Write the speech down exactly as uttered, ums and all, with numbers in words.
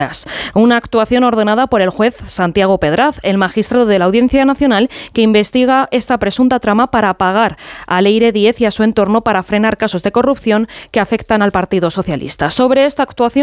Una actuación ordenada por el juez Santiago Pedraz, el magistrado de la Audiencia Nacional, que investiga esta presunta trama para pagar a Leire Díez y a su entorno para frenar casos de corrupción que afectan al Partido Socialista. Sobre esta actuación